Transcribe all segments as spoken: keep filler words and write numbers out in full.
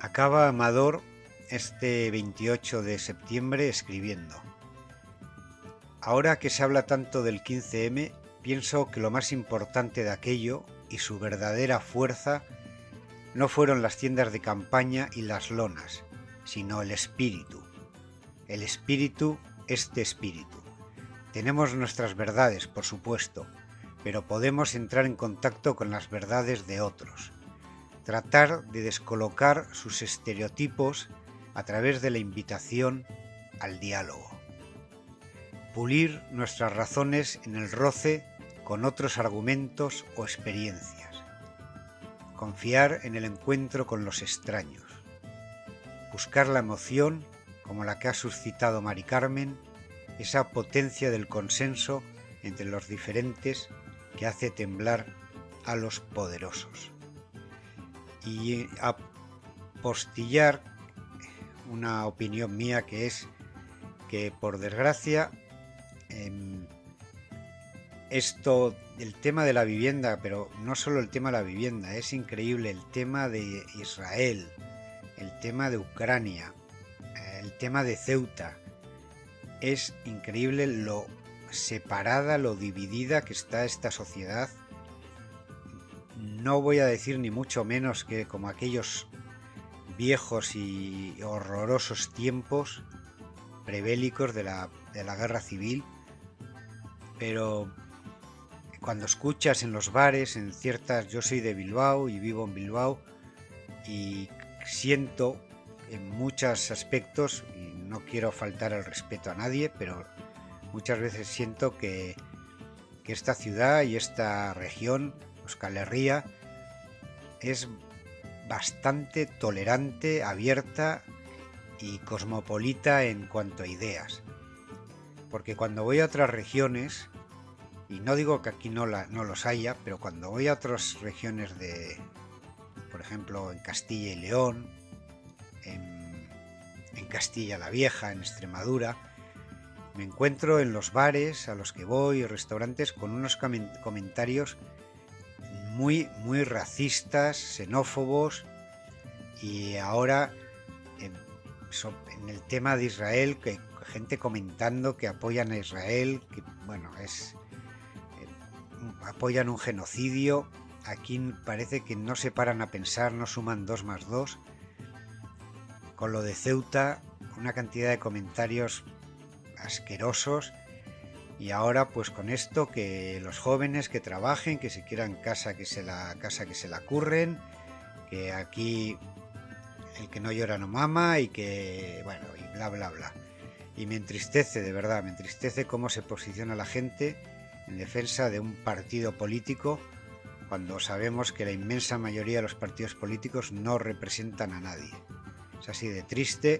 Acaba Amador este veintiocho de septiembre escribiendo: ahora que se habla tanto del quince eme, pienso que lo más importante de aquello y su verdadera fuerza no fueron las tiendas de campaña y las lonas, sino el espíritu. El espíritu, este espíritu. Tenemos nuestras verdades, por supuesto, pero podemos entrar en contacto con las verdades de otros. Tratar de descolocar sus estereotipos a través de la invitación al diálogo. Pulir nuestras razones en el roce con otros argumentos o experiencias. Confiar en el encuentro con los extraños. Buscar la emoción, como la que ha suscitado Mari Carmen, esa potencia del consenso entre los diferentes que hace temblar a los poderosos. Y apostillar una opinión mía, que es que, por desgracia, eh, esto, el tema de la vivienda, pero no solo el tema de la vivienda, es increíble el tema de Israel, el tema de Ucrania, el tema de Ceuta. Es increíble lo separada, lo dividida que está esta sociedad. No voy a decir ni mucho menos que como aquellos viejos y horrorosos tiempos prebélicos de la, de la guerra civil, pero cuando escuchas en los bares, en ciertas... Yo soy de Bilbao y vivo en Bilbao y siento en muchos aspectos, y no quiero faltar el respeto a nadie, pero muchas veces siento que, que esta ciudad y esta región, Euskal Herria, es bastante tolerante, abierta y cosmopolita en cuanto a ideas. Porque cuando voy a otras regiones, y no digo que aquí no, la, no los haya, pero cuando voy a otras regiones de, por ejemplo, en Castilla y León, en, en Castilla la Vieja, en Extremadura, me encuentro en los bares a los que voy, restaurantes, con unos comentarios muy, muy racistas, xenófobos, y ahora en, en el tema de Israel, que gente comentando que apoyan a Israel, que bueno, es eh, apoyan un genocidio. Aquí parece que no se paran a pensar, no suman dos más dos. Con lo de Ceuta, una cantidad de comentarios asquerosos. Y ahora pues con esto, que los jóvenes que trabajen, que si quieran casa que se la casa que se la curren, que aquí el que no llora no mama, y que bueno, y bla bla bla. Y me entristece, de verdad, me entristece cómo se posiciona la gente en defensa de un partido político, cuando sabemos que la inmensa mayoría de los partidos políticos no representan a nadie. Es así de triste.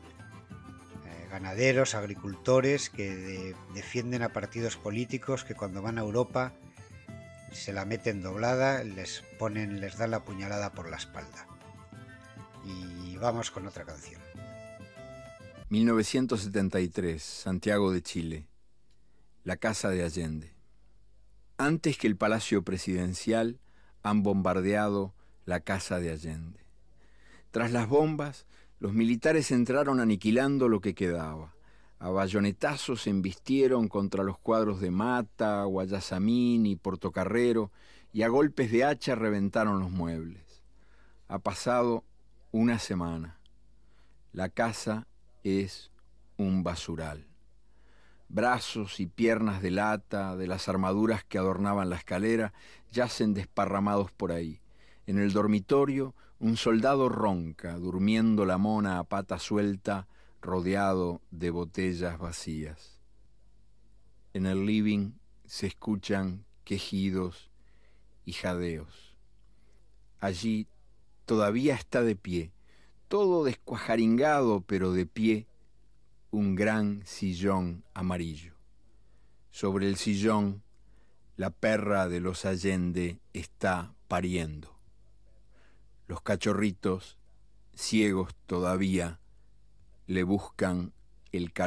Ganaderos, agricultores que de, defienden a partidos políticos que cuando van a Europa se la meten doblada, les ponen, les dan la puñalada por la espalda. Y vamos con otra canción. mil novecientos setenta y tres, Santiago de Chile. La casa de Allende. Antes que el Palacio Presidencial han bombardeado la casa de Allende. Tras las bombas, los militares entraron aniquilando lo que quedaba. A bayonetazos embistieron contra los cuadros de Mata, Guayasamín y Portocarrero, y a golpes de hacha reventaron los muebles. Ha pasado una semana. La casa es un basural. Brazos y piernas de lata de las armaduras que adornaban la escalera yacen desparramados por ahí. En el dormitorio, un soldado ronca, durmiendo la mona a pata suelta, rodeado de botellas vacías. En el living se escuchan quejidos y jadeos. Allí todavía está de pie, todo descuajaringado, pero de pie, un gran sillón amarillo. Sobre el sillón, la perra de los Allende está pariendo. Los cachorritos, ciegos todavía, le buscan el calor.